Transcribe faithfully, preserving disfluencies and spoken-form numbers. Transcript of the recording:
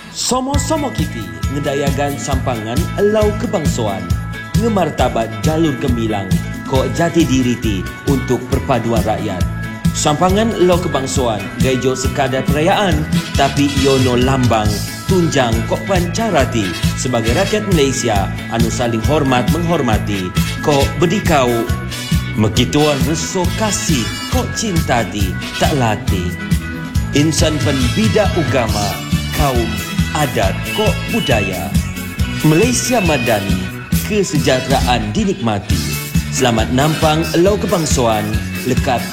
Somo-somo kiti ngedayagan sampangan elau kebangsuan, ngemartabat jalur gemilang ko jati diri ti untuk perpaduan rakyat. Sampangan elau kebangsuan gaijo sekadar perayaan, tapi iono lambang tunjang kok pancara ti sebagai rakyat Malaysia anu saling hormat menghormati ko berdikau mekituan reso kasih kok cinta ti tak latih. Insan penbida agama kaum adat kok budaya. Malaysia Madani, kesejahteraan dinikmati. Selamat nampang elau kebangsuan lekat